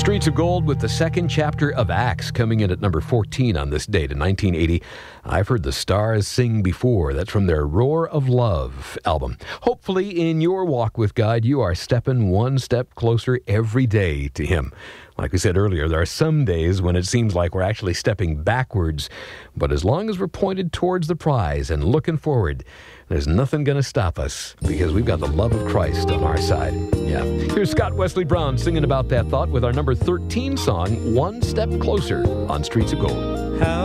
Streets of Gold with the second chapter of Acts coming in at number 14 on this date in 1980. I've heard the stars sing before. That's from their Roar of Love album. Hopefully in your walk with God, you are stepping one step closer every day to Him. Like we said earlier, there are some days when it seems like we're actually stepping backwards. But as long as we're pointed towards the prize and looking forward, there's nothing going to stop us because we've got the love of Christ on our side. Yeah. Here's Scott Wesley Brown singing about that thought with our number 13 song, One Step Closer on Streets of Gold. How